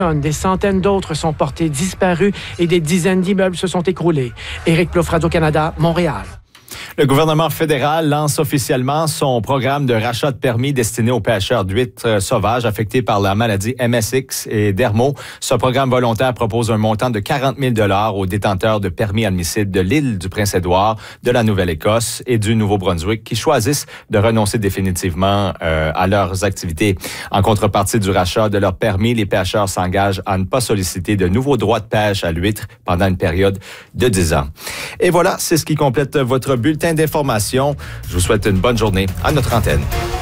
Des centaines d'autres sont portés disparus et des dizaines d'immeubles se sont écroulés. Éric Plouffe, Radio-Canada, Montréal. Le gouvernement fédéral lance officiellement son programme de rachat de permis destiné aux pêcheurs d'huîtres sauvages affectés par la maladie MSX et Dermo. Ce programme volontaire propose un montant de 40 000 $ aux détenteurs de permis admissibles de l'île du Prince-Édouard, de la Nouvelle-Écosse et du Nouveau-Brunswick qui choisissent de renoncer définitivement à leurs activités. En contrepartie du rachat de leur permis, les pêcheurs s'engagent à ne pas solliciter de nouveaux droits de pêche à l'huître pendant une période de 10 ans. Et voilà, c'est ce qui complète votre bulletin d'information. Je vous souhaite une bonne journée à notre antenne.